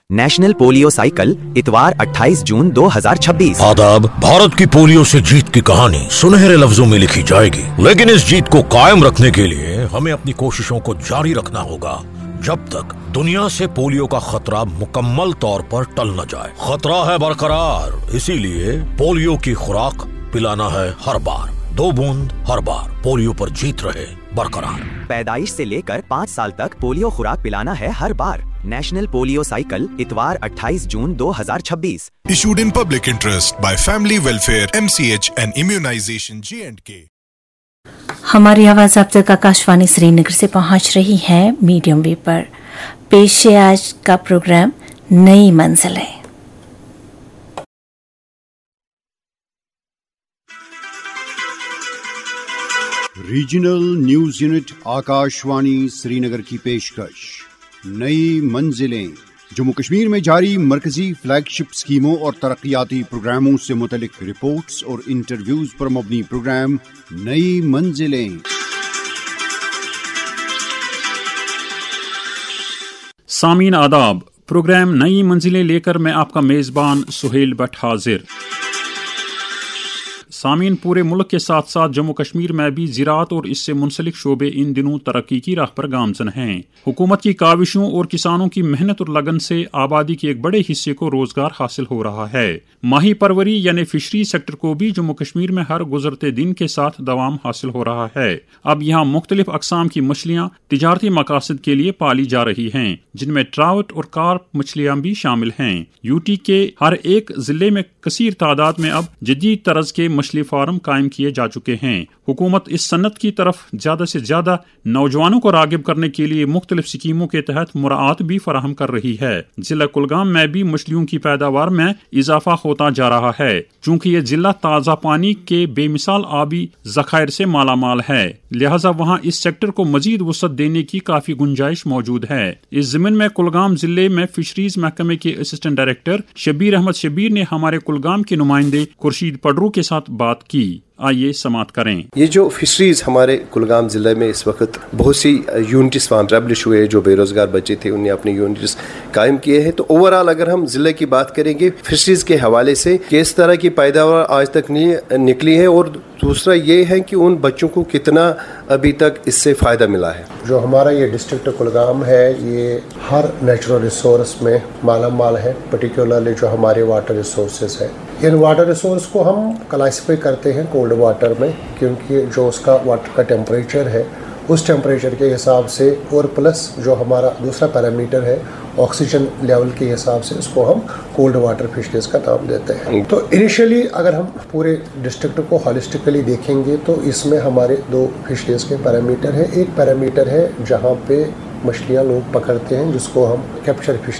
National polio cycle इतवार 28 जून 2026। आदाब। भारत की पोलियो से जीत की कहानी सुनहरे लफ्जों में लिखी जाएगी, लेकिन इस जीत को कायम रखने के लिए हमें अपनी कोशिशों को जारी रखना होगा जब तक दुनिया से पोलियो का खतरा मुकम्मल तौर पर टल न जाए। खतरा है बरकरार, इसीलिए पोलियो की खुराक पिलाना है हर बार, 2 बूंद हर बार, पोलियो पर जीत रहे बरकरार। पैदाइश से लेकर 5 साल तक पोलियो खुराक पिलाना है हर बार। नेशनल पोलियो साइकिल इतवार 28 जून 2026। Issued in public interest by Family Welfare, MCH and Immunization J&K। हमारी आवाज आप तक आकाशवाणी श्रीनगर से पहुंच रही है मीडियम वेव पर। पेश है आज का प्रोग्राम नई मंजिलें। Regional news unit Akashvani Srinagar की पेशकश नई मंजिलें जम्मू कश्मीर में जारी मरकजी फ्लैगशिप स्कीमों और तरक्याती प्रोग्रामों से मुतलिक रिपोर्ट्स और इंटरव्यूज पर मबनी प्रोग्राम नई मंजिलें। सामीन आदाब। प्रोग्राम नई मंजिलें लेकर मैं आपका मेज़बान सुहेल भट्ट हाजिर। सामीन, पूरे मुल्क के साथ साथ जम्मू कश्मीर में भी ज़राअत और इससे मुंसलिक शोबे इन दिनों तरक्की की राह पर गामजन हैं। हुकूमत की काविशों और किसानों की मेहनत और लगन से आबादी के एक बड़े हिस्से को रोजगार हासिल हो रहा है। माही परवरी यानी फिशरी सेक्टर को भी जम्मू कश्मीर में हर गुजरते दिन के साथ दवाम हासिल हो रहा है। अब यहाँ मुख्तलिफ अकसाम की मछलियाँ तिजारती मकासद के लिए पाली जा रही हैं, जिनमें ट्राउट और कार्प मछलियाँ भी शामिल हैं। यूटी के हर एक जिले में कसीर तादाद में अब जदीद तरज के मछली फार्म कायम किए जा चुके हैं। हुकूमत इस सन्नत की तरफ ज्यादा से ज्यादा नौजवानों को रागिब करने के लिए मुख्तलिफ स्कीमों के तहत मुराआत भी फराहम कर रही है। जिला कुलगाम में भी मछलियों की पैदावार में इजाफा होता जा रहा है, चूँकि ये जिला ताज़ा पानी के बेमिसाल आबी ज़खायर से मालामाल है, लिहाजा वहाँ इस सेक्टर को मजीद वसअत देने की काफी गुंजाइश मौजूद है। इस ज़मीन में कुलगाम जिले में फिशरीज महकमे के असिस्टेंट डायरेक्टर शबीर अहमद शबीर ने हमारे कुलगाम के नुमाइंदे खुर्शीद पडरू के साथ बात की। आइए समाप्त करें। ये जो फिशरीज हमारे कुलगाम ज़िले में इस वक्त बहुत सी यूनिट्स वहाँ एस्टैब्लिश हुए, जो बेरोज़गार बच्चे थे उन्हें अपनी यूनिट्स कायम किए हैं। तो ओवरऑल अगर हम ज़िले की बात करेंगे फिशरीज के हवाले से किस तरह की पैदावार आज तक नहीं निकली है, और दूसरा ये है कि उन बच्चों को कितना अभी तक इससे फ़ायदा मिला है। जो हमारा ये डिस्ट्रिक्ट कुलगाम है ये हर नेचुरल रिसोर्स में मालामाल है, पर्टिकुलरली जो हमारे वाटर रिसोर्सेज है। इन वाटर रिसोर्स को हम क्लासिफाई करते हैं कोल्ड वाटर में, क्योंकि जो उसका वाटर का टेम्परेचर है उस टेम्परेचर के हिसाब से, और प्लस जो हमारा दूसरा पैरामीटर है ऑक्सीजन लेवल के हिसाब से, उसको हम कोल्ड वाटर फिशरीज का नाम देते हैं। तो इनिशियली अगर हम पूरे डिस्ट्रिक्ट को हॉलिस्टिकली देखेंगे तो इसमें हमारे 2 फिशरीज के पैरामीटर हैं। एक पैरामीटर है जहाँ पे मछलियाँ लोग पकड़ते हैं, जिसको हम कैप्चर फिश